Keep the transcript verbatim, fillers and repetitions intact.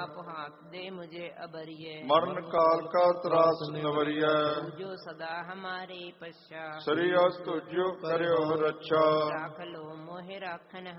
आप हाथ दे मुझे अबरिये, मरण काल का त्रास नवरिय। जो सदा हमारे पश्चात, श्री अस्तु जो करो रक्षा, राख लो मोहि राखन